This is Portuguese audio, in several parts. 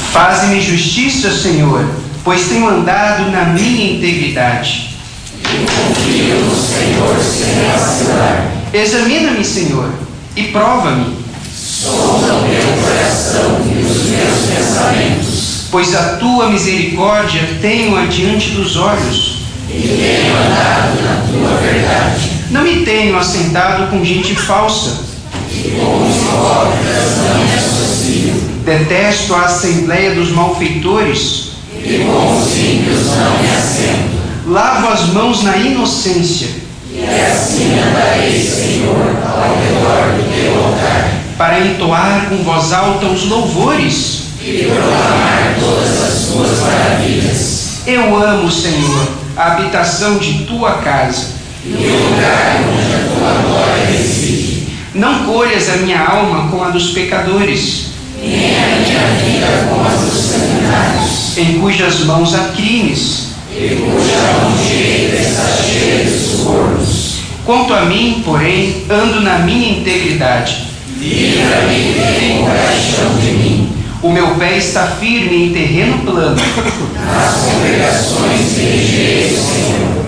Faze-me justiça, Senhor, pois tenho andado na minha integridade. Eu confio no Senhor sem vacilar. Examina-me, Senhor, e prova-me. Sonda o meu coração e os meus pensamentos. Pois a tua misericórdia tenho adiante dos olhos. E tenho andado na tua verdade. Não me tenho assentado com gente falsa. E com os hipócritas não me associo. Detesto a assembleia dos malfeitores. E com os ímpios não me assento. Lavo as mãos na inocência. E assim andarei, Senhor, ao redor do teu altar. Para entoar com voz alta os louvores. E proclamar todas as tuas maravilhas. Eu amo, Senhor, a habitação de tua casa. E o lugar onde a tua glória reside. Não colhas a minha alma com a dos pecadores, Nem a minha vida com as dos sanguinários. em cujas mãos há crimes. E cuja mão direita está cheia de subornos. Quanto a mim, porém, ando na minha integridade. Livra-me e tem compaixão de mim. O meu pé está firme em terreno plano. Nas congregações dirigirei, Senhor.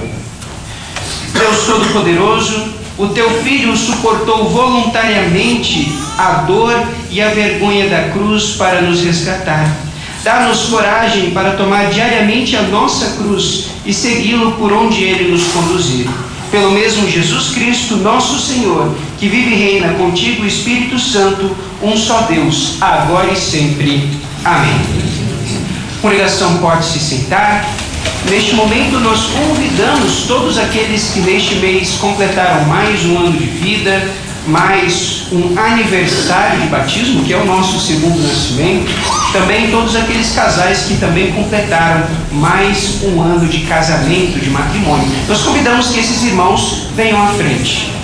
Deus Todo-Poderoso, o teu Filho suportou voluntariamente a dor e a vergonha da cruz para nos resgatar. Dá-nos coragem para tomar diariamente a nossa cruz e segui-lo por onde Ele nos conduzir. Pelo mesmo Jesus Cristo, nosso Senhor, que vive e reina contigo, Espírito Santo, um só Deus, agora e sempre. Amém. A congregação pode se sentar. Neste momento nós convidamos todos aqueles que neste mês completaram mais um ano de vida, mais um aniversário de batismo, que é o nosso segundo nascimento, também todos aqueles casais que também completaram mais um ano de casamento, de matrimônio. Nós convidamos que esses irmãos venham à frente.